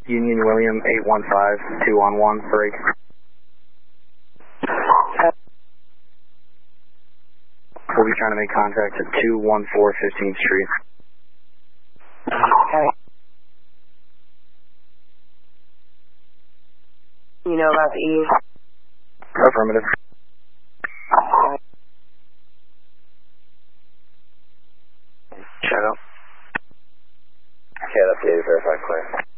Union William 815, 2-on-1, break. We'll be trying to make contact at 214 15th Street. Okay. You know about the E? Affirmative. Shadow. Okay, that's it. Verify clear.